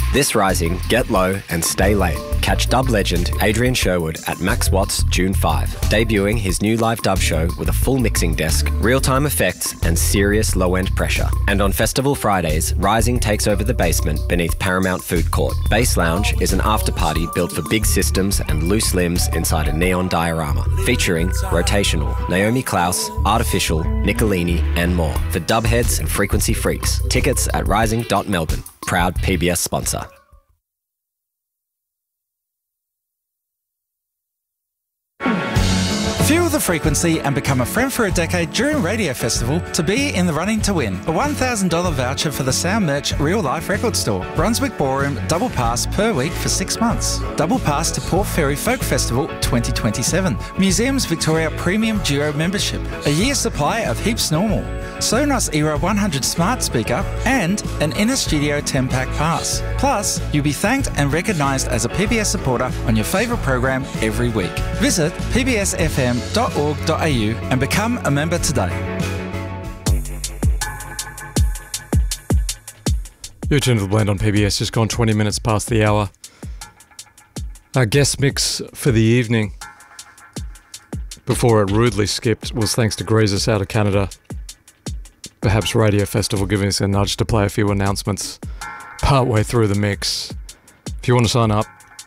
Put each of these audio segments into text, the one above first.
This Rising, get low and stay late. Catch dub legend Adrian Sherwood at Max Watts June 5, debuting his new live dub show with a full mixing desk, real-time effects and serious low-end pressure. And on Festival Fridays, Rising takes over the basement beneath Paramount Food Court. Bass Lounge is an after-party built for big systems and loose limbs inside a neon diorama, featuring Rotational, Naomi Klaus, Artificial, Nicolini and more for dub heads and frequency freaks. Tickets at rising.melbourne. Proud PBS sponsor. Feel the frequency and become a friend for a decade during Radio Festival to be in the running to win. A $1,000 voucher for the Sound Merch Real Life Record Store. Brunswick Ballroom double pass per week for 6 months. Double pass to Port Fairy Folk Festival 2027. Museums Victoria Premium Duo membership. A year supply of Heaps Normal. Sonos Era 100 smart speaker and an Inner Studio 10-pack pass. Plus, you'll be thanked and recognised as a PBS supporter on your favourite program every week. Visit pbsfm.org.au and become a member today. You're tuned to The Blend on PBS, just gone 20 minutes past the hour. Our guest mix for the evening, before it rudely skipped, was thanks to Greasus out of Canada. Perhaps Radio Festival giving us a nudge to play a few announcements partway through the mix. If you want to sign up,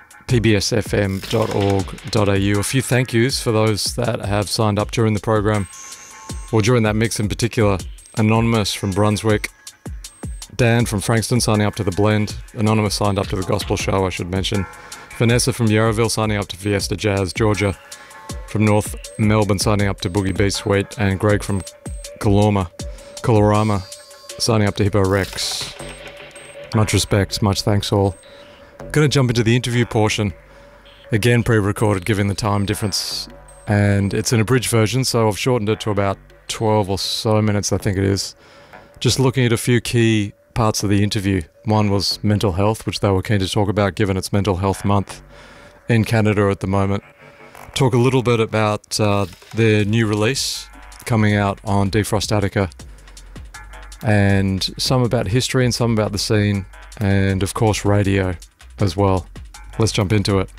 pbsfm.org.au. A few thank yous for those that have signed up during the program, or during that mix in particular. Anonymous from Brunswick, Dan from Frankston signing up to The Blend, Anonymous signed up to The Gospel Show, I should mention, Vanessa from Yarraville signing up to Fiesta Jazz, Georgia from North Melbourne signing up to Boogie Beat Suite, and Greg from Colorama signing up to Hippo Rex. Much respect, much thanks all. Going to jump into the interview portion, again pre-recorded given the time difference, and it's an abridged version, so I've shortened it to about 12 or so minutes, I think it is. Just looking at a few key parts of the interview. One was mental health, which they were keen to talk about given it's Mental Health Month in Canada at the moment. Talk a little bit about their new release coming out on Defrostatica, and some about history and some about the scene, and of course radio as well. Let's jump into it.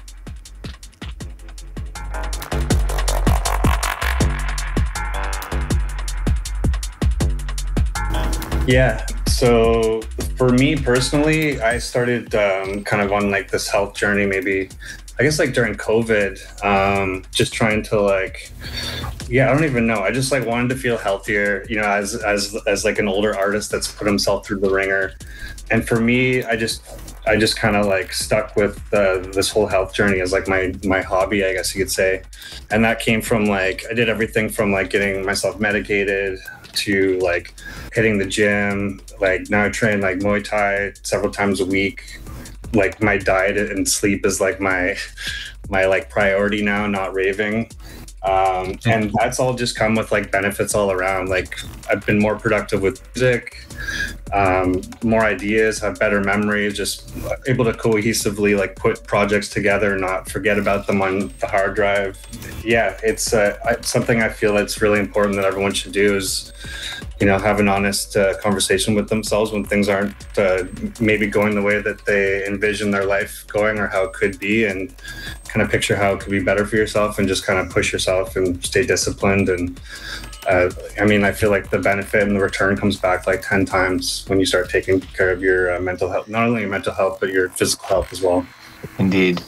Yeah, so for me personally, I started kind of on like this health journey, maybe I guess like during COVID, just trying to like, I don't even know. I just like wanted to feel healthier, you know, as like an older artist that's put himself through the ringer. And for me, I just kind of like stuck with this whole health journey as like my hobby, I guess you could say. And that came from like, I did everything from like getting myself medicated to like hitting the gym. Like now I train like Muay Thai several times a week. Like my diet and sleep is like my like priority now, not raving. And that's all just come with like benefits all around. Like I've been more productive with music, more ideas, have better memory, just able to cohesively like put projects together, not forget about them on the hard drive. Yeah, it's something I feel it's really important that everyone should do is, you know, have an honest conversation with themselves when things aren't maybe going the way that they envision their life going or how it could be, and kind of picture how it could be better for yourself and just kind of push yourself and stay disciplined. And I mean, I feel like the benefit and the return comes back like 10 times when you start taking care of your mental health, not only your mental health, but your physical health as well. Indeed.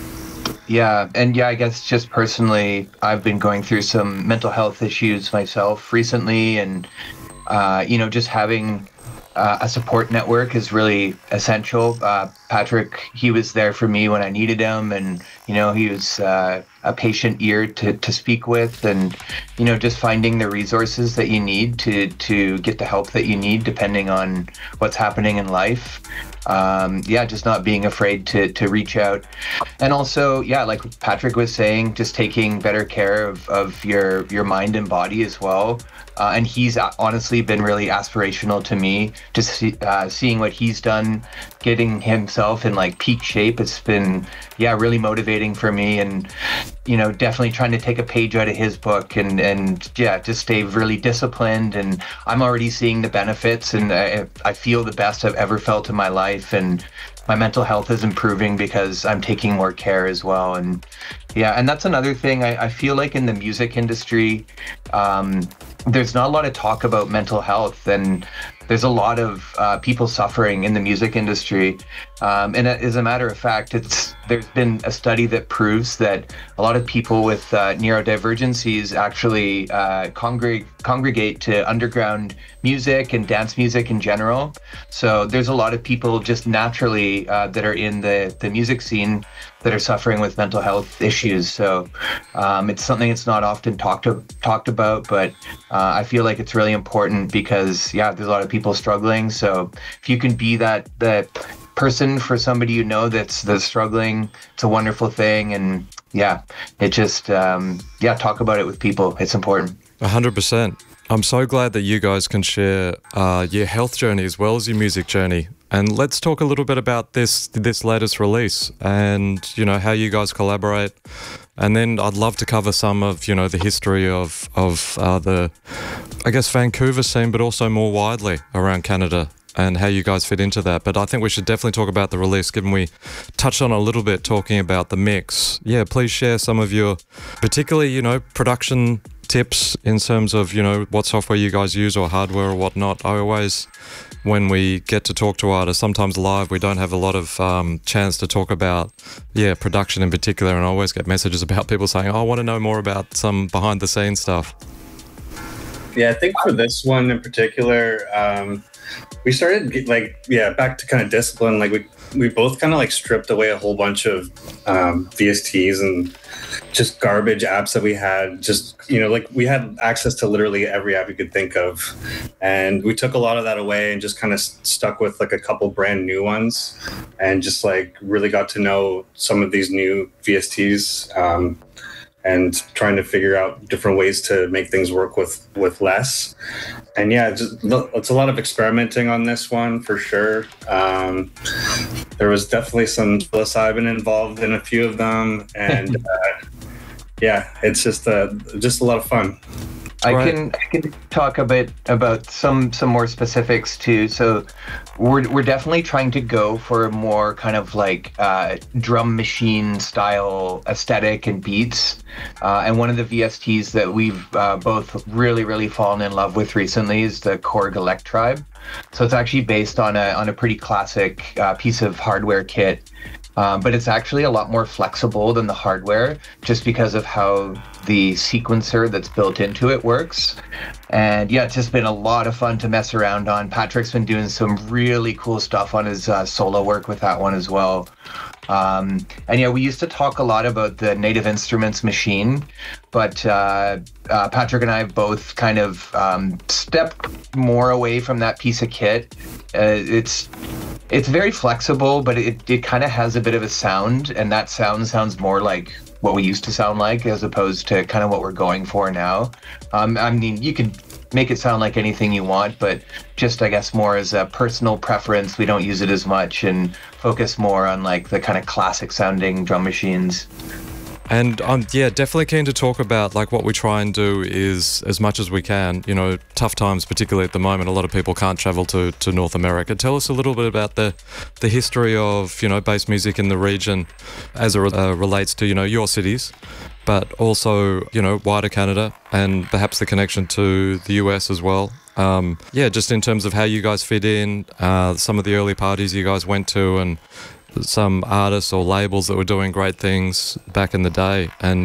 Yeah. And yeah, I guess just personally, I've been going through some mental health issues myself recently, and you know, just having a support network is really essential. Patrick, he was there for me when I needed him, and you know, he was a patient ear to speak with, and you know, just finding the resources that you need to get the help that you need depending on what's happening in life. Just not being afraid to reach out. And also, like Patrick was saying, just taking better care of your mind and body as well. And he's honestly been really aspirational to me, just seeing what he's done, getting himself myself in like peak shape. It's been, really motivating for me, and, definitely trying to take a page out of his book and just stay really disciplined. And I'm already seeing the benefits, and I feel the best I've ever felt in my life. And my mental health is improving because I'm taking more care as well. And and that's another thing. I feel like in the music industry, there's not a lot of talk about mental health, and there's a lot of people suffering in the music industry. And as a matter of fact, there's been a study that proves that a lot of people with neurodivergencies actually congregate to underground music and dance music in general. So there's a lot of people just naturally that are in the music scene that are suffering with mental health issues. So it's something that's not often talked about, but I feel like it's really important because there's a lot of people struggling. So if you can be the person for somebody that's struggling, it's a wonderful thing. And it just talk about it with people. It's important. 100%. I'm so glad that you guys can share your health journey as well as your music journey. And let's talk a little bit about this latest release and, how you guys collaborate. And then I'd love to cover some of, the history of the, I guess, Vancouver scene, but also more widely around Canada and how you guys fit into that. But I think we should definitely talk about the release, given we touched on a little bit talking about the mix. Yeah, please share some of your, particularly, production tips in terms of, what software you guys use or hardware or whatnot. I always, when we get to talk to artists, sometimes live, we don't have a lot of chance to talk about, production in particular. And I always get messages about people saying, I want to know more about some behind the scenes stuff. Yeah, I think for this one in particular, we started back to kind of discipline. Like we both kind of like stripped away a whole bunch of VSTs and just garbage apps that we had. Just, we had access to literally every app you could think of. And we took a lot of that away and just kind of stuck with like a couple brand new ones and just like really got to know some of these new VSTs. And trying to figure out different ways to make things work with less. And it's a lot of experimenting on this one for sure. There was definitely some psilocybin involved in a few of them. And it's just a lot of fun. I can talk a bit about some more specifics too. So we're definitely trying to go for a more kind of like drum machine style aesthetic and beats. And one of the VSTs that we've both really, really fallen in love with recently is the Korg Electribe. So it's actually based on a pretty classic piece of hardware kit. But it's actually a lot more flexible than the hardware just because of how the sequencer that's built into it works. And it's just been a lot of fun to mess around on. Patrick's been doing some really cool stuff on his solo work with that one as well. We used to talk a lot about the Native Instruments machine, but Patrick and I have both kind of stepped more away from that piece of kit. It's very flexible, but it kind of has a bit of a sound, and that sounds more like what we used to sound like as opposed to kind of what we're going for now. You could make it sound like anything you want, but just, I guess, more as a personal preference, we don't use it as much and focus more on like the kind of classic sounding drum machines. And I'm definitely keen to talk about like what we try and do is as much as we can, tough times, particularly at the moment, a lot of people can't travel to North America. Tell us a little bit about the history of, bass music in the region as it relates to, your cities, but also, wider Canada and perhaps the connection to the US as well. Just in terms of how you guys fit in, some of the early parties you guys went to and some artists or labels that were doing great things back in the day, and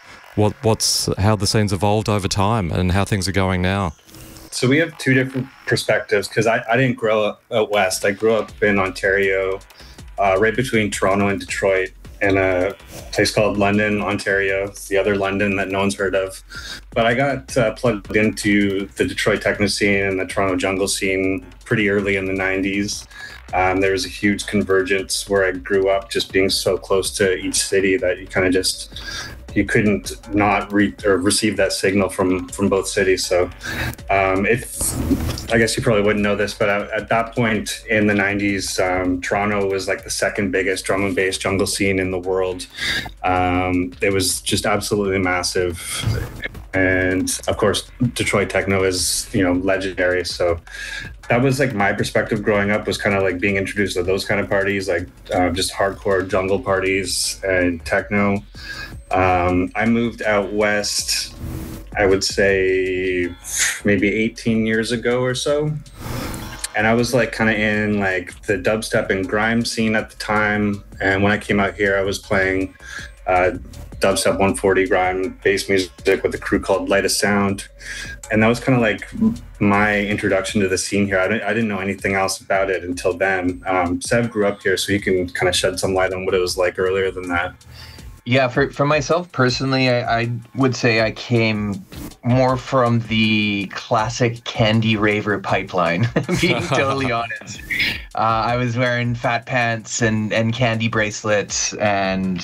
how the scene's evolved over time and how things are going now. So we have two different perspectives because I didn't grow up out west. I grew up in Ontario, right between Toronto and Detroit, in a place called London, Ontario. It's the other London that no one's heard of. But I got plugged into the Detroit techno scene and the Toronto jungle scene pretty early in the 90s. There was a huge convergence where I grew up, just being so close to each city that you kind of just, you couldn't not receive that signal from both cities. So I guess you probably wouldn't know this, but at that point in the 90s, Toronto was like the second biggest drum and bass jungle scene in the world. It was just absolutely massive. And of course, Detroit techno is, legendary. So that was like my perspective growing up, was kind of like being introduced to those kind of parties, like just hardcore jungle parties and techno. I moved out west, I would say maybe 18 years ago or so. And I was like kind of in like the dubstep and grime scene at the time. And when I came out here, I was playing dubstep 140 grime bass music with a crew called Light of Sound. And that was kind of like my introduction to the scene here. I didn't know anything else about it until then. Sev grew up here, so he can kind of shed some light on what it was like earlier than that. Yeah, for myself personally, I would say I came more from the classic candy raver pipeline, being totally honest. I was wearing fat pants and candy bracelets, and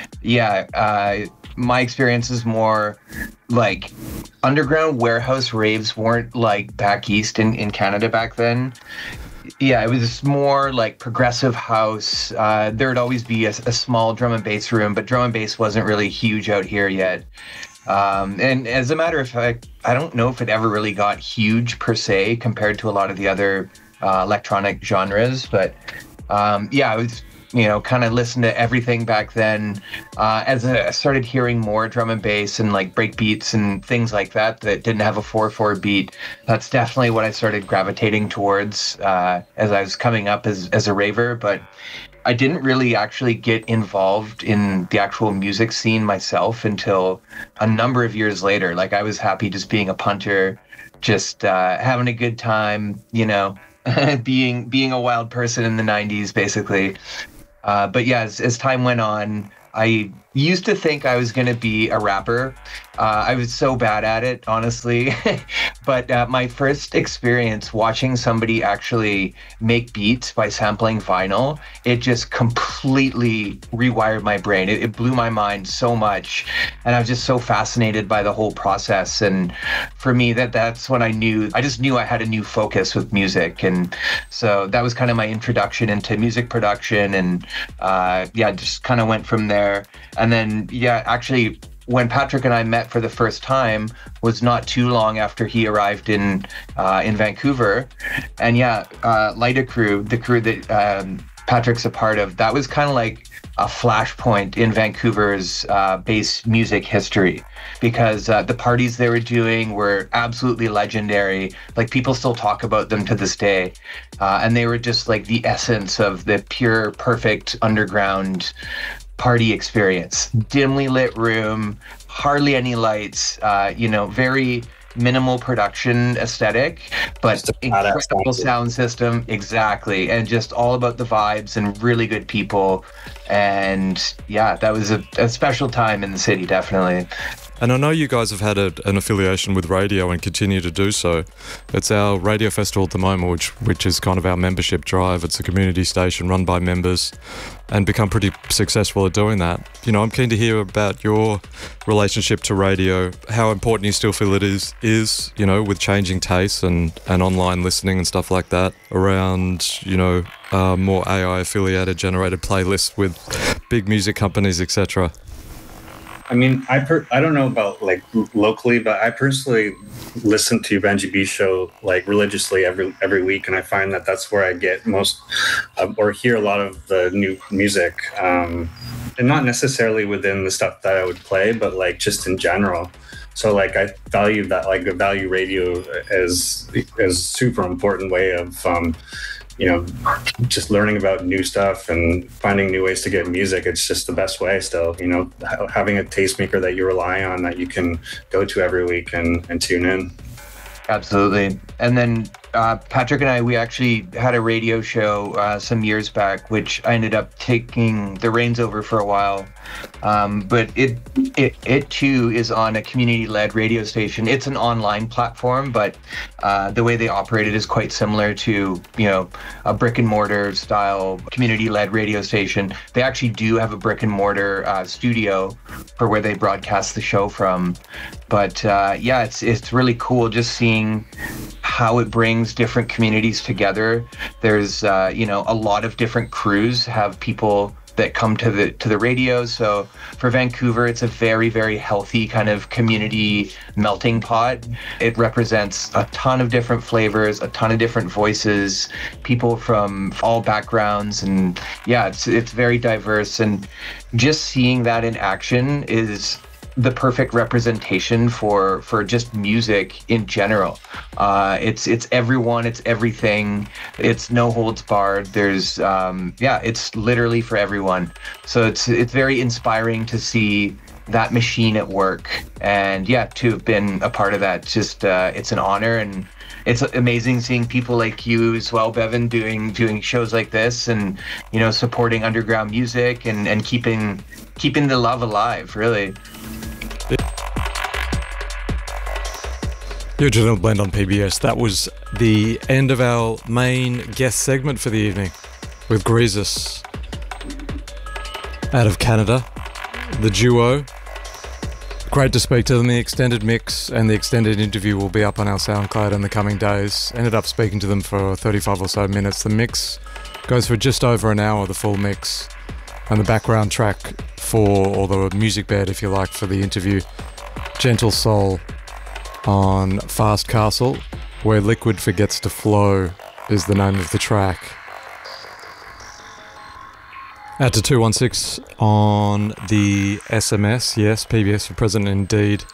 my experience is more like underground warehouse raves weren't like back east in Canada back then. Yeah, it was more like progressive house. There'd always be a small drum and bass room, but drum and bass wasn't really huge out here yet. And as a matter of fact, I don't know if it ever really got huge per se compared to a lot of the other electronic genres. But I was, kind of listened to everything back then. As I started hearing more drum and bass and like break beats and things like that didn't have a 4/4 beat, that's definitely what I started gravitating towards as I was coming up as a raver. But I didn't really actually get involved in the actual music scene myself until a number of years later. Like I was happy just being a punter, just having a good time, being a wild person in the 90s, basically. But yeah, as time went on, I used to think I was going to be a rapper. I was so bad at it, honestly. But my first experience watching somebody actually make beats by sampling vinyl, it just completely rewired my brain. It blew my mind so much. And I was just so fascinated by the whole process. And for me, that's when I just knew I had a new focus with music. And so that was kind of my introduction into music production. And just kind of went from there. And then, actually, when Patrick and I met for the first time was not too long after he arrived in Vancouver. And Lighta Crew, the crew that Patrick's a part of, that was kind of like a flashpoint in Vancouver's bass music history, because the parties they were doing were absolutely legendary. Like people still talk about them to this day. And they were just like the essence of the pure, perfect underground party experience. Dimly lit room, hardly any lights, very minimal production aesthetic, but incredible sound system. Exactly. And just all about the vibes and really good people. And that was a special time in the city, definitely. And I know you guys have had an affiliation with radio and continue to do so. It's our radio festival at the moment, which is kind of our membership drive. It's a community station run by members and become pretty successful at doing that. I'm keen to hear about your relationship to radio, how important you still feel it is, with changing tastes and online listening and stuff like that around, more AI affiliated generated playlists with big music companies, etc. I mean, I don't know about like locally, but I personally listen to Benji B's show like religiously every week, and I find that that's where I get most or hear a lot of the new music, and not necessarily within the stuff that I would play, but like just in general. So like I value that, like I value radio as super important way of just learning about new stuff and finding new ways to get music. It's just the best way still, having a tastemaker that you rely on, that you can go to every week and tune in. Absolutely. And then Patrick and I, we actually had a radio show some years back, which I ended up taking the reins over for a while. But it too is on a community-led radio station. It's an online platform, but the way they operate it is quite similar to, a brick and mortar style community-led radio station. They actually do have a brick and mortar studio for where they broadcast the show from. But it's really cool just seeing how it brings different communities together. There's a lot of different crews have people that come to the radio. So for Vancouver, it's a very, very healthy kind of community melting pot. It represents a ton of different flavors, a ton of different voices, people from all backgrounds, and it's very diverse. And just seeing that in action is the perfect representation for just music in general. It's everyone, it's everything, it's no holds barred. There's it's literally for everyone. So it's very inspiring to see that machine at work, and to have been a part of that. Just it's an honor, and it's amazing seeing people like you as well, Bevan, doing shows like this, and supporting underground music and keeping the love alive, really. The Original Blend on PBS. That was the end of our main guest segment for the evening with Greasus out of Canada, the duo. Great to speak to them. The extended mix and the extended interview will be up on our SoundCloud in the coming days. Ended up speaking to them for 35 or so minutes. The mix goes for just over an hour, the full mix, and the background track or the music bed, if you like, for the interview, Gentle Soul on Fast Castle, Where Liquid Forgets to Flow is the name of the track. Out to 216 on the SMS. Yes, PBS for President indeed.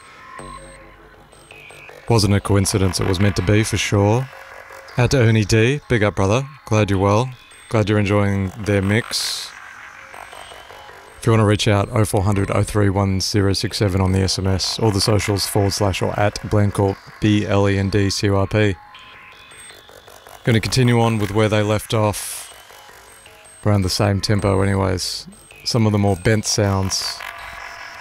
Wasn't a coincidence, it was meant to be for sure. Out to Ernie D. Big up, brother. Glad you're well. Glad you're enjoying their mix. If you want to reach out, 0400 03 1067 on the SMS, or the socials / or at Blendcorp, BLENDCORP. Going to continue on with where they left off, around the same tempo anyways. Some of the more bent sounds,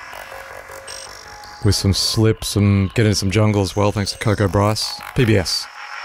with some slips and getting some jungle as well, thanks to Coco Bryce. PBS.